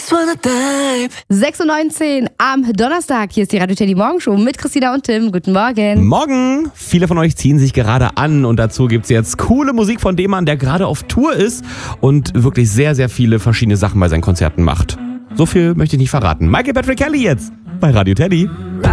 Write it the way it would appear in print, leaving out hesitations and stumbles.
6:19 am Donnerstag. Hier ist die Radio Teddy Morgenshow mit Christina und Tim. Guten Morgen. Morgen! Viele von euch ziehen sich gerade an und dazu gibt's jetzt coole Musik von dem Mann, der gerade auf Tour ist und wirklich sehr, sehr viele verschiedene Sachen bei seinen Konzerten macht. So viel möchte ich nicht verraten. Michael Patrick Kelly jetzt bei Radio Teddy.